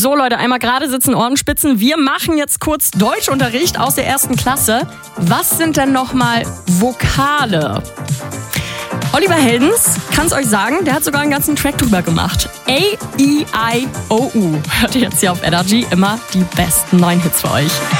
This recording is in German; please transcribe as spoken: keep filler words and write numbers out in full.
So Leute, einmal gerade sitzen, Ohrenspitzen. Wir machen jetzt kurz Deutschunterricht aus der ersten Klasse. Was sind denn nochmal Vokale? Oliver Heldens kann es euch sagen, der hat sogar einen ganzen Track drüber gemacht. A, E, I, O, U. Hört ihr jetzt hier auf Energy, immer die besten neuen Hits für euch.